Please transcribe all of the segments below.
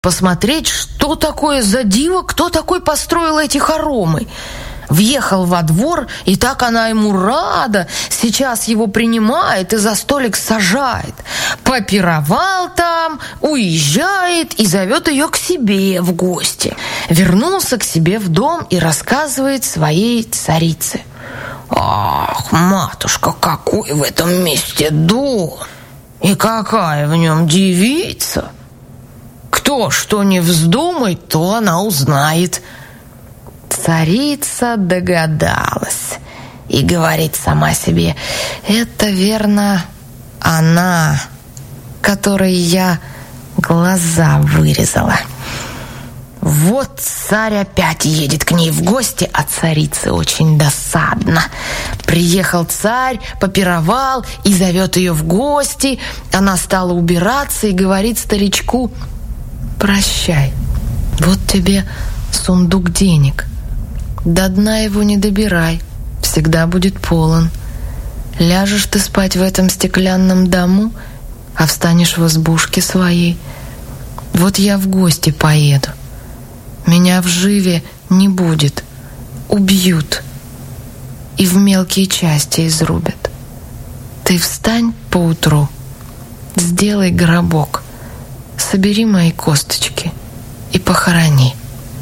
посмотреть, что такое за диво, кто такой построил эти хоромы. Въехал во двор, и так она ему рада, сейчас его принимает и за столик сажает. Попировал там, уезжает и зовет ее к себе в гости. Вернулся к себе в дом и рассказывает своей царице. «Ах, матушка, какой в этом месте дом! И какая в нем девица! Кто что не вздумает, то она узнает». Царица догадалась и говорит сама себе: «Это верно она, которой я глаза вырезала». Вот царь опять едет к ней в гости, а царице очень досадно. Приехал царь, попировал и зовет ее в гости. Она стала убираться и говорит старичку: «Прощай, вот тебе сундук денег. До дна его не добирай, всегда будет полон. Ляжешь ты спать в этом стеклянном дому, а встанешь в избушке своей. Вот я в гости поеду. Меня в живе не будет, убьют и в мелкие части изрубят. Ты встань поутру, сделай гробок, собери мои косточки и похорони».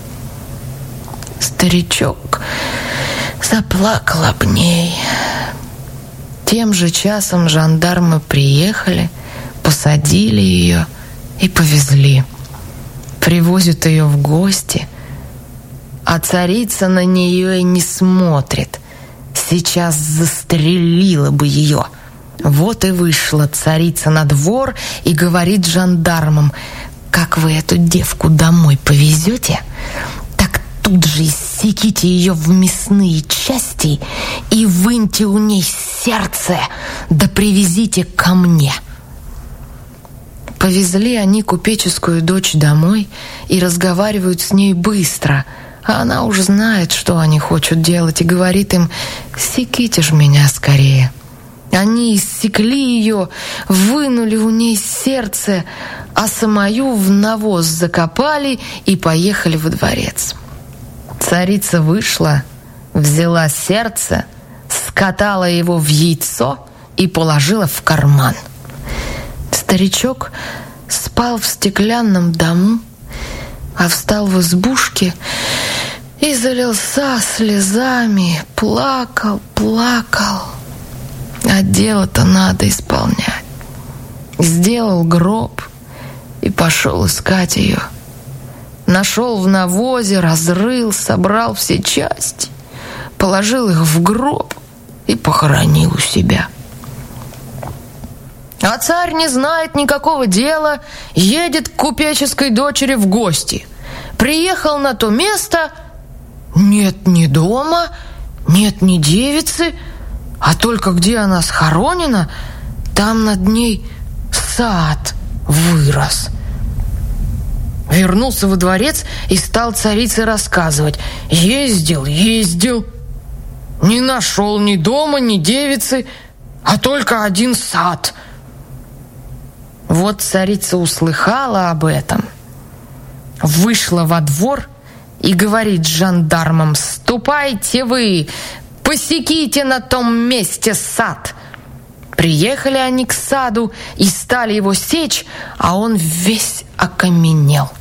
Старичок заплакал об ней. Тем же часом жандармы приехали, посадили ее и повезли. Привозят ее в гости, а царица на нее и не смотрит. Сейчас застрелила бы ее. Вот и вышла царица на двор и говорит жандармам: «Как вы эту девку домой повезете, тут же иссеките ее в мясные части и выньте у ней сердце, да привезите ко мне». Повезли они купеческую дочь домой и разговаривают с ней быстро, а она уже знает, что они хотят делать, и говорит им: «Секите ж меня скорее». Они иссекли ее, вынули у ней сердце, а самую в навоз закопали и поехали во дворец. Царица вышла, взяла сердце, скатала его в яйцо и положила в карман. Старичок спал в стеклянном дому, а встал в избушке и залился слезами, плакал. А дело-то надо исполнять. Сделал гроб и пошел искать ее. Нашел в навозе, разрыл, собрал все части, положил их в гроб и похоронил у себя. А царь не знает никакого дела, едет к купеческой дочери в гости. Приехал на то место, нет ни дома, нет ни девицы, а только где она схоронена, там над ней сад вырос. Вернулся во дворец и стал царице рассказывать. Ездил, не нашел ни дома, ни девицы, а только один сад. Вот царица услыхала об этом, вышла во двор и говорит жандармам: «Ступайте вы, посеките на том месте сад». Приехали они к саду и стали его сечь, а он весь окаменел.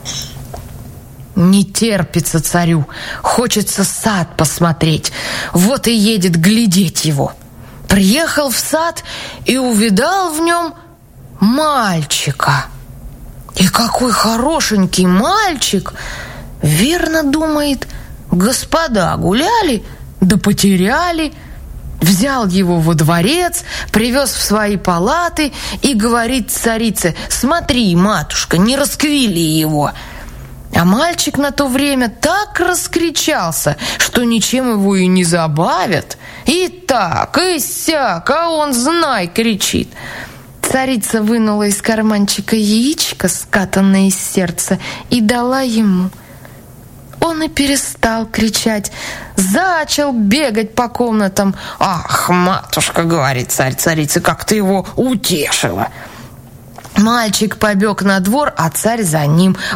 Не терпится царю, хочется сад посмотреть, вот и едет глядеть его. Приехал в сад и увидал в нем мальчика. И какой хорошенький мальчик! Верно, думает, господа гуляли, да потеряли. Взял его во дворец, привез в свои палаты и говорит царице: «Смотри, матушка, не расквили его». А мальчик на то время так раскричался, что ничем его и не забавят. И так, и сяк, а он, знай, кричит. Царица вынула из карманчика яичко, скатанное из сердца, и дала ему. Он и перестал кричать, зачал бегать по комнатам. «Ах, матушка, — говорит царь царице, — как ты его утешила! Мальчик побег на двор, а царь за ним.